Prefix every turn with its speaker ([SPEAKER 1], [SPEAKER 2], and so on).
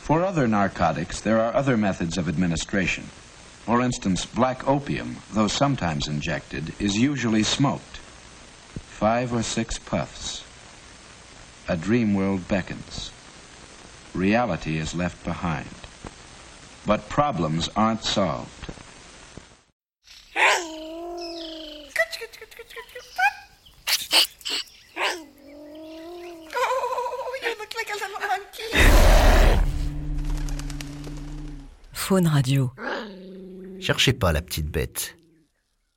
[SPEAKER 1] For other narcotics, there are other methods of administration. For instance, black opium, though sometimes injected, is usually smoked. 5 or 6 puffs. A dream world beckons. Reality is left behind. But problems aren't solved.
[SPEAKER 2] Faune Radio.
[SPEAKER 3] Cherchez pas la petite bête.